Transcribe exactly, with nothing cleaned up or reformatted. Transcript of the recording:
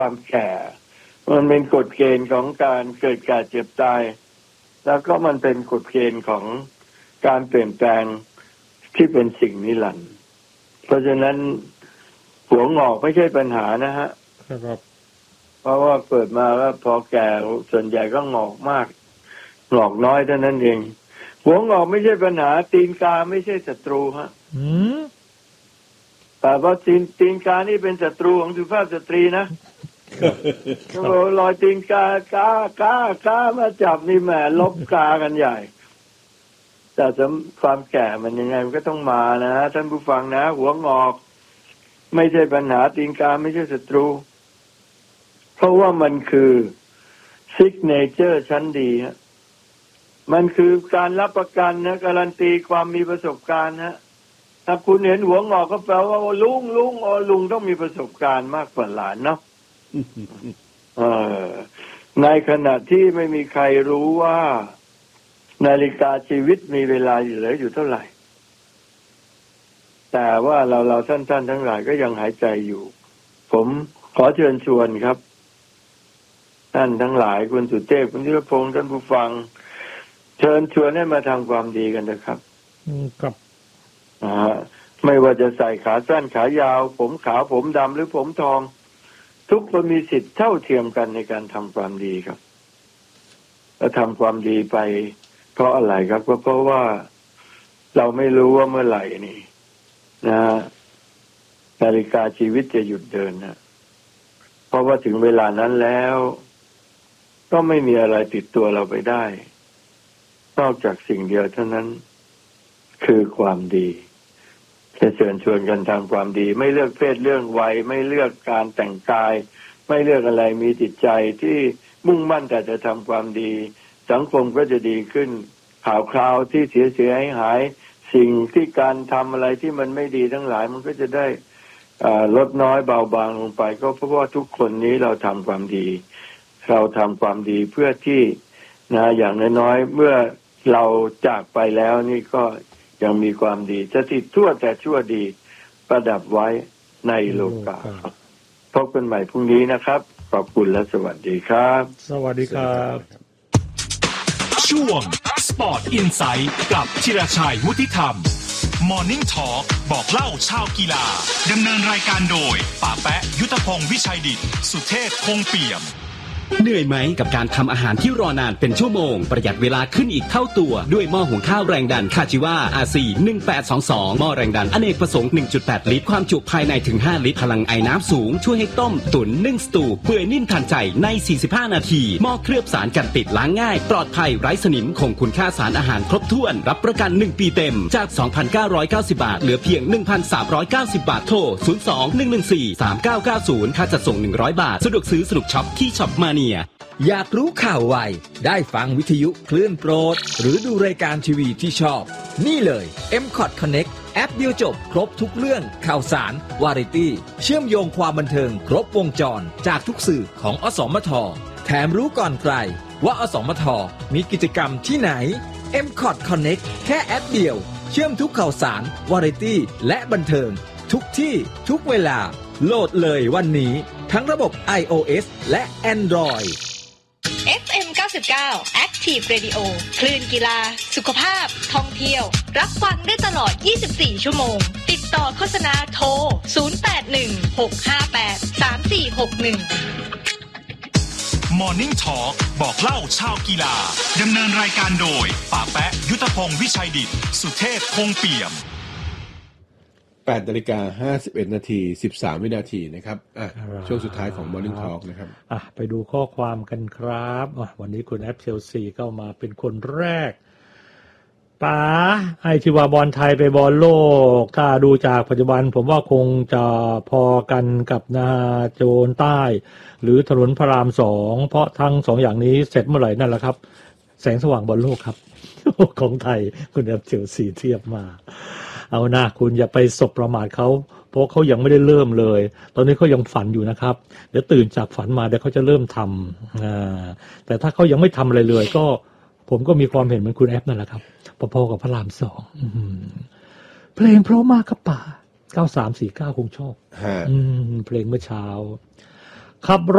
ความแก่มันเป็นกฎเกณฑ์ของการเกิดแก่เจ็บตายแล้วก็มันเป็นกฎเกณฑ์ของการเปลี่ยนแปลงที่เป็นสิ่งนิรันดร์เพราะฉะนั้นหัวงอกไม่ใช่ปัญหานะฮะครับเพราะว่าเกิดมาแล้วพอแก่ส่วนใหญ่ก็งอกมากงอกน้อยเท่านั้นเองหัวงอกไม่ใช่ปัญหาตีนกาไม่ใช่ศัตรูฮะอืมแต่ว่าตีนตีนกานี่เป็นศัตรูของสุภาพสตรีนะโอ้รอยตีนกากากากามาจับนี่แหมลบกากันใหญ่แต่ความแก่มันยังไงมันก็ต้องมานะท่านผู้ฟังนะหัวงอกไม่ใช่ปัญหาตีนกาไม่ใช่ศัตรูเพราะว่ามันคือซิกเนเจอร์ชั้นดีฮะมันคือการรับประกันนะการันตีความมีประสบการณ์ฮะถ้าคุณเห็นหัวงอกก็แปลว่าลุงลุงอ๋อลุงต้องมีประสบการณ์มากกว่าหลานเนาะเออในขณะที่ไม่มีใครรู้ว่านาฬิกาชีวิตมีเวลาเหลืออยู่เท่าไหร่แต่ว่าเราเราท่านท่านทั้งหลายก็ยังหายใจอยู่ผมขอเชิญชวนครับท่านทั้งหลายคุณสุเทพคุณธีรพงษ์ท่านผู้ฟังเชิญชวนให้มาทำความดีกันนะครับครับอ่าไม่ว่าจะใส่ขาสั้นขายาวผมขาวผมดำหรือผมทองทุกคนมีสิทธิ์เท่าเทียมกันในการทำความดีครับและทำความดีไปเพราะอะไรครับก็เพราะว่าเราไม่รู้ว่าเมื่อไหร่นี่นะนาฬิกาชีวิตจะหยุดเดินนะเพราะว่าถึงเวลานั้นแล้วก็ไม่มีอะไรติดตัวเราไปได้นอกจากสิ่งเดียวเท่านั้นคือความดีจะเชิญชวนกันทำความดีไม่เลือกเพศเรื่องวัยไม่เลือกการแต่งกายไม่เลือกอะไรมีจิตใจที่มุ่งมั่นแต่จะทำความดีสังคมก็จะดีขึ้นข่าวคราวที่เสียเสียหายหายสิ่งที่การทำอะไรที่มันไม่ดีทั้งหลายมันก็จะได้ลดน้อยเบาบางลงไปก็เพราะว่าทุกคนนี้เราทำความดีเราทำความดีเพื่อที่นะอย่างน้อยๆเมื่อเราจากไปแล้วนี่ก็ยังมีความดีจะติดทั่วแต่ชั่วดีประดับไว้ในโลกาพบกันใหม่พรุ่งนี้นะครับขอบคุณและสวัสดีครับสวัสดีครับช่วง Sport Insight กับธีรชัยวุฒิธรรม Morning Talk บอกเล่าชาวกีฬาดำเนินรายการโดยป๋าแปะยุทธพงศ์วิชัยดิษฐ์สุเทพคงเปี่ยมเหนื่อยไหมกับการทำอาหารที่รอนานเป็นชั่วโมงประหยัดเวลาขึ้นอีกเท่าตัวด้วยหม้อหุงข้าวแรงดันคาจิวา อาร์ ซี หนึ่งแปดสองสองหม้อแรงดันอเนกประสงค์ หนึ่งจุดแปด ลิตรความจุภายในถึงห้าลิตรพลังไอน้ำสูงช่วยให้ต้มตุ๋นนึ่งสตูเปื่อยนิ่มทันใจในสี่สิบห้านาทีหม้อเคลือบสารกันติดล้างง่ายปลอดภัยไร้สนิมคงคุณค่าสารอาหารครบถ้วนรับประกันหนึ่งปีเต็มจาก สองพันเก้าร้อยเก้าสิบ บาทเหลือเพียง หนึ่งพันสามร้อยเก้าสิบ บาทโทรศูนย์ สอง หนึ่ง หนึ่ง สี่ สาม เก้า เก้า ศูนย์ค่าจัดส่งหนึ่งร้อยบาทสะดวกซื้อสนุกช็อปที่ช็อปมาเนียอยากรู้ข่าวไวได้ฟังวิทยุคลื่นโปรดหรือดูรายการทีวีที่ชอบนี่เลย เอ็ม คอท Connect แอปเดียวจบครบทุกเรื่องข่าวสารวาไรตี้เชื่อมโยงความบันเทิงครบวงจรจากทุกสื่อของอสมทแถมรู้ก่อนใครว่าอสมทมีกิจกรรมที่ไหน เอ็ม คอท Connect แค่แอปเดียวเชื่อมทุกข่าวสารวาไรตี้และบันเทิงทุกที่ทุกเวลาโหลดเลยวันนี้ทั้งระบบ iOS และ Android เอฟ เอ็ม เก้าสิบเก้า Active Radio คลื่นกีฬาสุขภาพท่องเที่ยวรับฟังได้ตลอดยี่สิบสี่ชั่วโมงติดต่อโฆษณาโทรศูนย์ แปด หนึ่ง หก ห้า แปด สาม สี่ หก หนึ่ง Morning Talk บอกเล่าชาวกีฬาดำเนินรายการโดยป๋าแปะยุทธพงศ์วิชัยดิษฐ์สุเทพคงเปี่ยมแปดนาฬิกาห้าสิบเอ็ดนาทีสิบสามวินาทีนะครับอ่ะช่วงสุดท้ายของ Morning Talk นะครับอ่ะไปดูข้อความกันครับอ่ะวันนี้คุณแอปเชลซีเข้ามาเป็นคนแรกป๋าไอที่ว่าบอลไทยไปบอลโลกถ้าดูจากปัจจุบันผมว่าคงจะพอกันกับนาโจนใต้หรือถนนพระรามสองเพราะทั้งสองอย่างนี้เสร็จเมื่อไหร่นั่นแหละครับแสงสว่างบอลโลกครับของไทยคุณแอปเชลซีเทียบมาเอานะคุณอย่าไปสบประมาทเขาเพราะเขายังไม่ได้เริ่มเลยตอนนี้เขายังฝันอยู่นะครับเดี๋ยวตื่นจากฝันมาเดี๋ยวเขาจะเริ่มทำอ่าแต่ถ้าเขายังไม่ทำอะไรเลยก็ผมก็มีความเห็นเหมือนคุณแอปนั่นแหละครับพอๆกับพระรามสองเพลงเพราะมากครับป่าเก้าสามสี่เก้าคงชอบเพลงเมื่อเช้าขับร